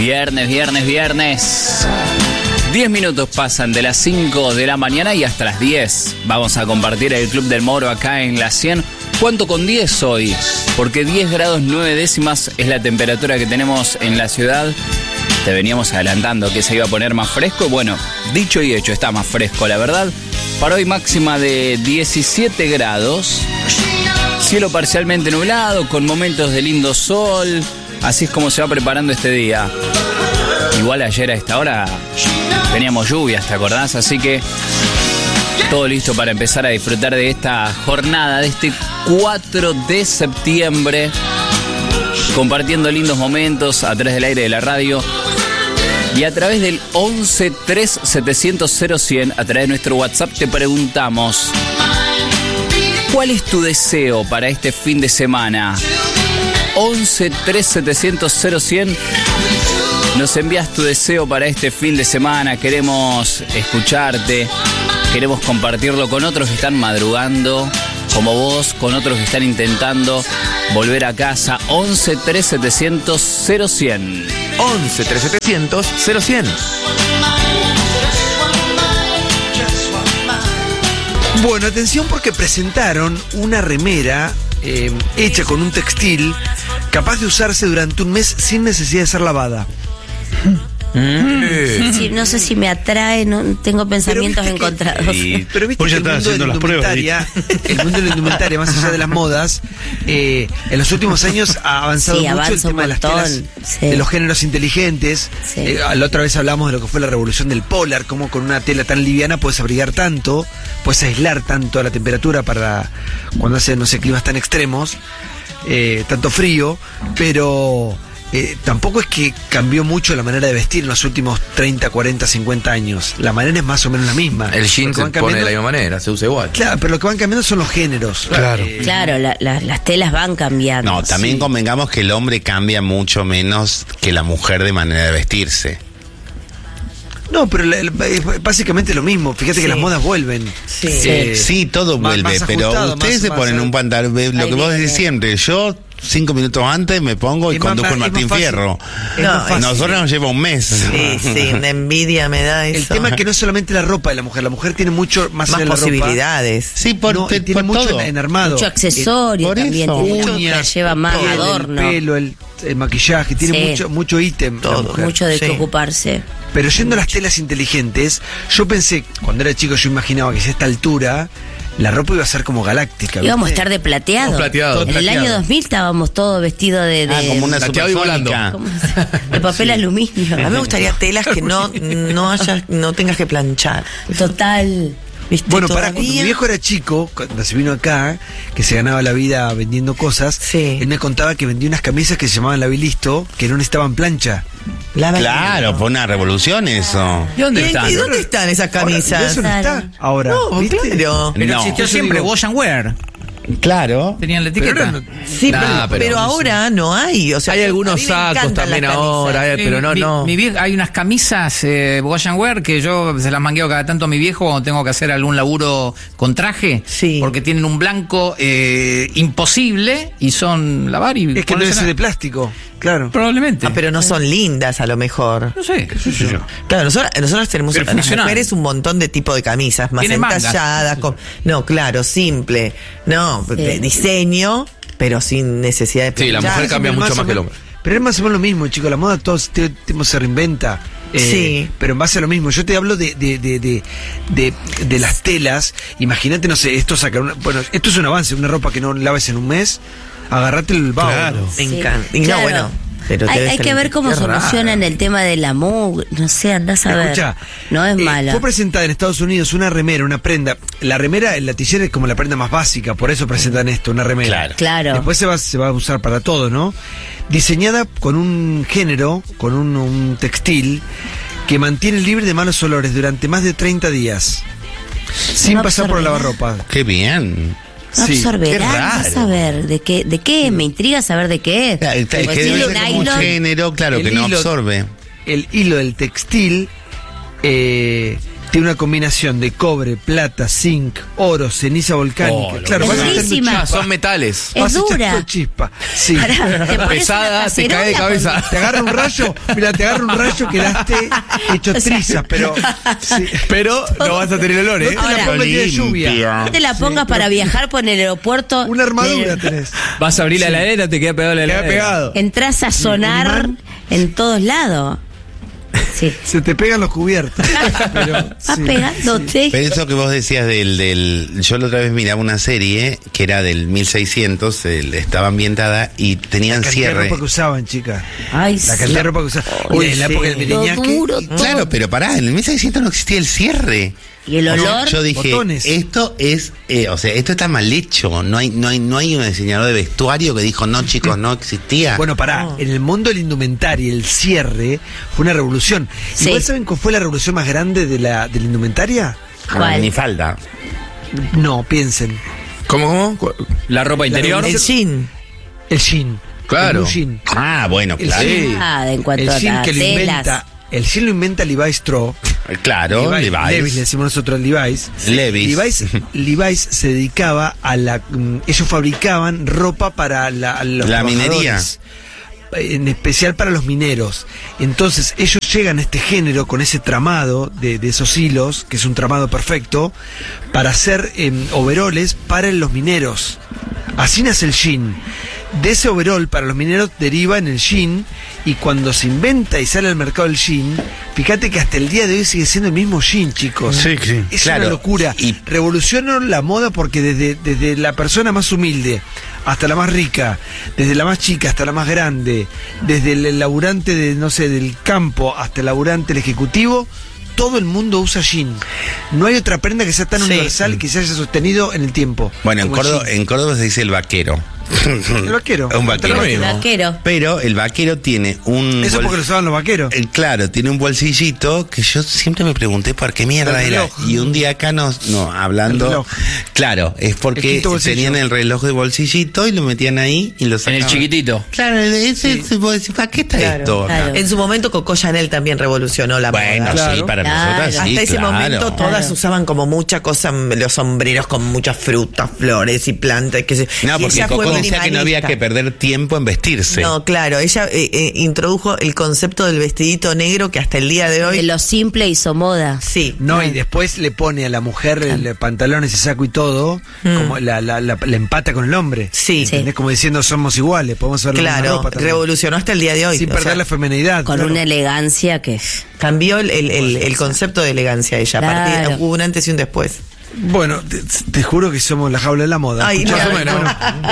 Viernes. 10 minutos pasan de las 5 de la mañana y hasta las 10. Vamos a compartir el Club del Moro acá en la 100. ¿Cuánto con 10 hoy? Porque 10 grados 9 décimas es la temperatura que tenemos en la ciudad. Te veníamos adelantando que se iba a poner más fresco. Bueno, dicho y hecho, está más fresco, la verdad. Para hoy máxima de 17 grados. Cielo parcialmente nublado, con momentos de lindo sol. Así es como se va preparando este día. Igual ayer a esta hora teníamos lluvias, ¿te acordás? Así que todo listo para empezar a disfrutar de esta jornada, de este 4 de septiembre. Compartiendo lindos momentos a través del aire de la radio. Y a través del 11 3 700 0100, a través de nuestro WhatsApp, te preguntamos: ¿cuál es tu deseo para este fin de semana? 11 3 700 0100. Nos envías tu deseo para este fin de semana. Queremos escucharte. Queremos compartirlo con otros que están madrugando, como vos, con otros que están intentando volver a casa. 11 3 700 0100. 11 3 700 0100. Bueno, atención porque presentaron una remera hecha con un textil capaz de usarse durante un mes sin necesidad de ser lavada. Sí, no sé si me atrae, no tengo pensamientos encontrados. Pero viste que el mundo de la indumentaria, más allá de las modas, en los últimos años ha avanzado mucho el tema de las telas, de los géneros inteligentes. Sí. La otra vez hablamos de lo que fue la revolución del polar, cómo con una tela tan liviana puedes abrigar tanto, puedes aislar tanto la temperatura para cuando hace, no sé, climas tan extremos, tanto frío, pero tampoco es que cambió mucho la manera de vestir en los últimos 30, 40, 50 años. La manera es más o menos la misma. El jean se pone de la misma manera, se usa igual. Claro, pero lo que van cambiando son los géneros. Claro. Claro, las telas van cambiando. No, también convengamos que el hombre cambia mucho menos que la mujer de manera de vestirse. No, pero es básicamente lo mismo. Fíjate que las modas vuelven. Sí, todo vuelve, más pero ajustado, ustedes se ponen un pantalón, lo que vos decís siempre. Yo 5 minutos antes me pongo y conduzco el Martín Fierro. Nosotros nos lleva un mes. Sí, una envidia me da eso. El tema es que no es solamente la ropa de la mujer tiene mucho más allá de la posibilidades. Ropa. Sí, tiene mucho todo. en armado. Mucho accesorio también, uñas, lleva más adorno. El pelo, el maquillaje, tiene mucho ítem. Mucho de qué ocuparse. Pero yendo a las telas inteligentes, yo pensé, cuando era chico yo imaginaba que a esta altura la ropa iba a ser como galáctica. Íbamos a estar de plateado. En el año 2000 estábamos todos vestidos de como una supersónica. De papel aluminio. A mí me gustaría telas que no tengas que planchar. Total. ¿Viste? Bueno, cuando mi viejo era chico, cuando se vino acá, que se ganaba la vida vendiendo cosas, él me contaba que vendía unas camisas que se llamaban La Bilisto, que no necesitaban plancha. Claro, fue una revolución eso. ¿Y dónde están? ¿Y dónde están esas camisas? Eso no está ahora. No, claro. Pero existió siempre wash and wear. Claro. Tenían la etiqueta. Pero ahora no hay. O sea, hay algunos sacos también ahora, pero no. Mi viejo, hay unas camisas wash and wear que yo se las mangueo cada tanto a mi viejo cuando tengo que hacer algún laburo con traje. Sí. Porque tienen un blanco imposible y son lavar y es que no debe ser de plástico. Claro. Probablemente. Pero no son lindas a lo mejor. No sé, qué sé yo. Claro, nosotros tenemos Pero las mujeres un montón de tipo de camisas más entalladas. No, claro, simple. No, de diseño, pero sin necesidad de planchar. Sí, la mujer cambia mucho más que el hombre. Pero es más o menos lo mismo, chicos. La moda todo el tiempo se reinventa. Sí. Pero en base a lo mismo. Yo te hablo de las telas. Imagínate, no sé, esto es un avance. Una ropa que no laves en un mes. Agarrate el vaho. Claro. Me encanta. Y claro. no, bueno. Pero hay que ver cómo solucionan el tema de la mugre. No sé, andás a ver. Escuchá, no es mala. Fue presentada en Estados Unidos una remera, una prenda. La remera, el latillero es como la prenda más básica, por eso presentan esto, una remera. Claro. Después se va a usar para todo, ¿no? Diseñada con un género, con un textil que mantiene libre de malos olores durante más de 30 días. Sin pasar por el lavarropa. Qué bien. No absorberá, qué vas a ver de qué, me intriga saber de qué es. Es que debe ser como un género, claro, que no absorbe. El hilo del textil tiene una combinación de cobre, plata, zinc, oro, ceniza volcánica. Claro, vas a son metales. Es dura. Chispa. Sí. Pesada, te cae de cabeza. Te agarra un rayo, quedaste hecho trizas, pero pero no vas a tener olor, ¿eh? No te la pongas de lluvia. No te la pongas para viajar por el aeropuerto. Una armadura tenés. Vas a abrir la heladera, te queda pegado la heladera. Queda pegado. Entras a sonar en todos lados. Sí. Se te pegan los cubiertos. Vas pegándote. Pero eso que vos decías yo la otra vez miraba una serie que era del 1600, estaba ambientada y tenían cierre. La cantidad de ropa que usaban, chicas. Ay, la cantidad de ropa que usaban. Uy, en la época del Miriñaque. Claro, pero pará, en el 1600 no existía el cierre. ¿Y el olor? Yo dije, botones. Esto es, esto está mal hecho. No hay un diseñador de vestuario que dijo, no chicos, no existía. Bueno, pará, en el mundo del indumentario, el cierre fue una revolución. Sí. ¿Igual saben cuál fue la revolución más grande de la indumentaria? ¿Cuál? Ni falda. No, piensen. ¿Cómo? La ropa interior. El jean. El jean. Claro. El blue jean. Ah, bueno, El claro. jean. En cuanto El a jean las que lo telas. inventa. El jean lo inventa Levi Strauss. Claro, Levi's le Levi's. decimos nosotros Levi's. Levi's se dedicaba a ellos fabricaban ropa para los la minería. trabajadores, en especial para los mineros. Entonces ellos llegan a este género con ese tramado de esos hilos, que es un tramado perfecto, para hacer overoles para los mineros. Así nace el jean. De ese overol para los mineros deriva en el jean, y cuando se inventa y sale al mercado el jean, fíjate que hasta el día de hoy sigue siendo el mismo jean, chicos. Sí. Es Claro. una locura. Y revolucionó la moda porque desde la persona más humilde hasta la más rica, desde la más chica hasta la más grande, desde el laburante del campo hasta el laburante, el ejecutivo, todo el mundo usa jean. No hay otra prenda que sea tan universal que se haya sostenido en el tiempo. Bueno, como en Córdoba se dice el vaquero. El vaquero. Un vaquero. El vaquero. Pero el vaquero tiene un... Eso porque lo usaban los vaqueros. Claro, tiene un bolsillito que yo siempre me pregunté por qué mierda El era. reloj. Y un día acá hablando... El reloj. Claro, es El porque quinto bolsillo. tenían el reloj de bolsillito y lo metían ahí y lo En sacaban. el chiquitito. Claro, vos decís, ¿para qué está esto acá? Claro. En su momento Coco Chanel también revolucionó la Bueno, moda. Claro. sí, para Claro. nosotras sí, Hasta ese claro. momento todas usaban como mucha cosa, los sombreros con muchas frutas, flores y plantas. No, y porque ella Coco fue decía que no había minimalista. que perder tiempo en vestirse. No, claro, ella introdujo el concepto del vestidito negro que hasta el día de De hoy... lo simple hizo moda. Sí. No, y después le pone a la mujer el pantalones y saco y todo, como la empata con el hombre. Sí. ¿Entendés? Como diciendo, somos iguales, podemos ver la misma Claro, ropa también. revolucionó hasta el día de hoy. Sin O perder sea, la feminidad. Con claro. una elegancia que... cambió el concepto de elegancia ella. Claro. Hubo un antes y un después. Bueno, te juro que somos la jaula de la moda. Ay, Escuchá, no, bueno,